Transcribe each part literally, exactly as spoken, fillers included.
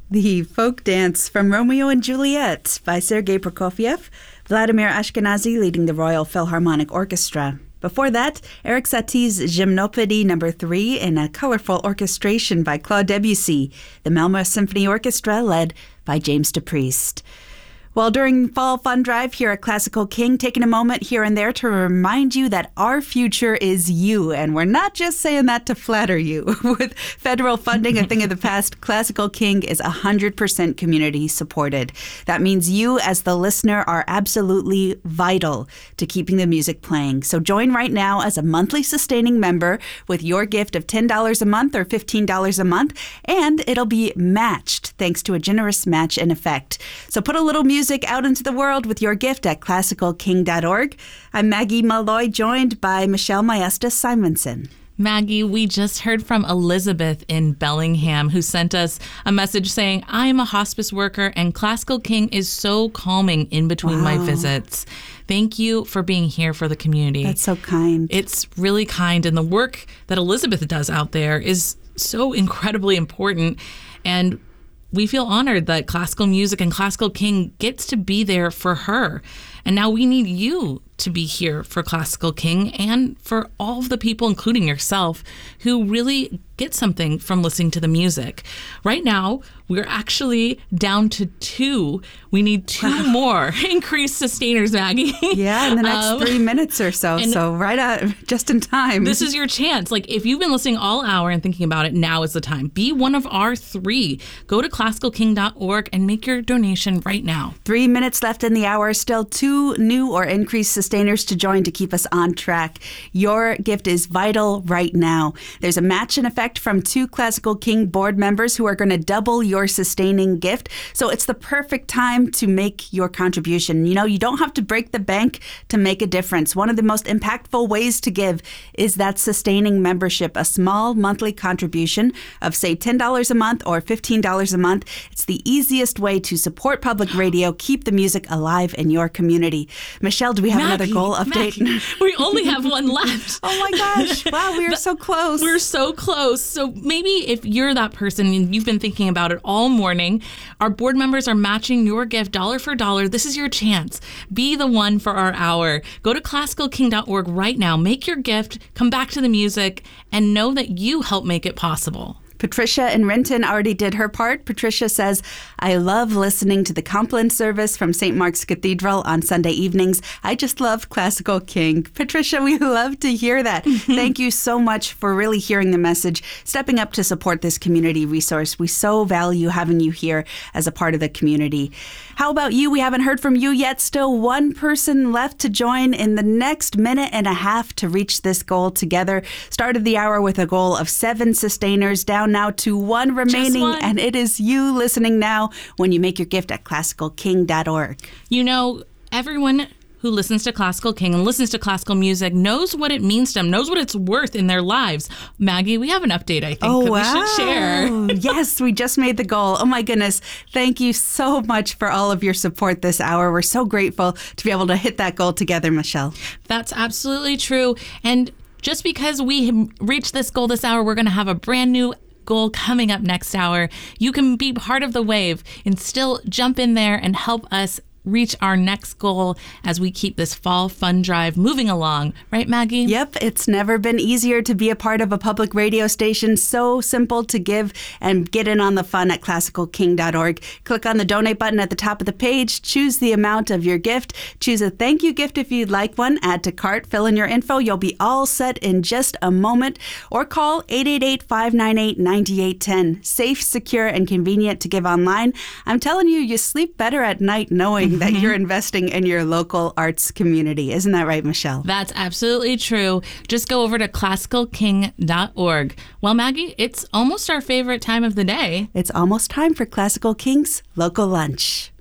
The folk dance from Romeo and Juliet by Sergei Prokofiev, Vladimir Ashkenazy leading the Royal Philharmonic Orchestra. Before that, Erik Satie's Gymnopédie number three in a colorful orchestration by Claude Debussy, the Malmö Symphony Orchestra led by James DePriest. Well, during Fall Fun Drive here at Classical King, taking a moment here and there to remind you that our future is you. And we're not just saying that to flatter you. With federal funding, a thing of the past, Classical King is one hundred percent community supported. That means you, as the listener, are absolutely vital to keeping the music playing. So join right now as a monthly sustaining member with your gift of ten dollars a month or fifteen dollars a month, and it'll be matched thanks to a generous match in effect. So put a little music Music out into the world with your gift at classical king dot org. I'm Maggie Malloy, joined by Michelle Maestas Simonson. Maggie, we just heard from Elizabeth in Bellingham, who sent us a message saying, I am a hospice worker and Classical King is so calming in between wow. my visits. Thank you for being here for the community. That's so kind. It's really kind. And the work that Elizabeth does out there is so incredibly important. And we feel honored that classical music and Classical King gets to be there for her. And now we need you to be here for Classical King and for all of the people, including yourself, who really get something from listening to the music. Right now, we're actually down to two. We need two wow. more increased sustainers, Maggie. Yeah, in the next um, three minutes or so. So right out, just in time. This is your chance. Like, if you've been listening all hour and thinking about it, now is the time. Be one of our three. Go to classical king dot org and make your donation right now. Three minutes left in the hour. Still two new or increased sustainers to join to keep us on track. Your gift is vital right now. There's a match in effect from two Classical King board members who are going to double your sustaining gift. So it's the perfect time to make your contribution. You know, you don't have to break the bank to make a difference. One of the most impactful ways to give is that sustaining membership, a small monthly contribution of, say, ten dollars a month or fifteen dollars a month. It's the easiest way to support public radio, keep the music alive in your community. Michelle, do we have Maggie, another goal update? Maggie, we only have one left. Oh my gosh. Wow, we are so close. We're so close. So maybe if you're that person and you've been thinking about it all morning, our board members are matching your gift dollar for dollar. This is your chance. Be the one for our hour. Go to classical king dot org right now. Make your gift, come back to the music, and know that you help make it possible. Patricia in Renton already did her part. Patricia says, I love listening to the Compline service from Saint Mark's Cathedral on Sunday evenings. I just love Classical King. Patricia, we love to hear that. Thank you so much for really hearing the message, stepping up to support this community resource. We so value having you here as a part of the community. How about you? We haven't heard from you yet. Still one person left to join in the next minute and a half to reach this goal together. Started the hour with a goal of seven sustainers, down now to one remaining, one. And it is you listening now when you make your gift at classical king dot org. You know, everyone who listens to Classical King and listens to classical music knows what it means to them, knows what it's worth in their lives. Maggie, we have an update, I think, oh, that wow. we should share. Yes, we just made the goal. Oh, my goodness. Thank you so much for all of your support this hour. We're so grateful to be able to hit that goal together, Michelle. That's absolutely true. And just because we reached this goal this hour, we're going to have a brand new goal coming up next hour. You can be part of the wave and still jump in there and help us reach our next goal as we keep this fall fun drive moving along. Right, Maggie? Yep. It's never been easier to be a part of a public radio station. So simple to give and get in on the fun at classical king dot org. Click on the donate button at the top of the page. Choose the amount of your gift. Choose a thank you gift if you'd like one. Add to cart. Fill in your info. You'll be all set in just a moment. Or call eight eight eight, five nine eight, nine eight one zero. Safe, secure, and convenient to give online. I'm telling you, you sleep better at night knowing that you're investing in your local arts community. Isn't that right, Michelle? That's absolutely true. Just go over to classical king dot org. Well, Maggie, it's almost our favorite time of the day. It's almost time for Classical King's Local Lunch.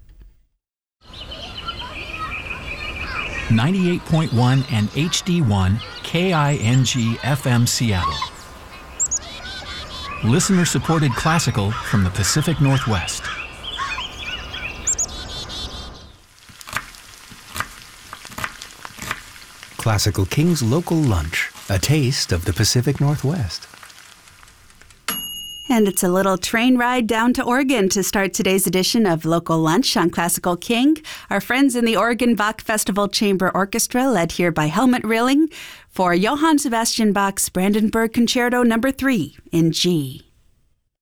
ninety-eight point one and H D one K I N G F M Seattle. Listener-supported classical from the Pacific Northwest. Classical King's Local Lunch, a taste of the Pacific Northwest. And it's a little train ride down to Oregon to start today's edition of Local Lunch on Classical King. Our friends in the Oregon Bach Festival Chamber Orchestra, led here by Helmut Rilling, for Johann Sebastian Bach's Brandenburg Concerto number three in G.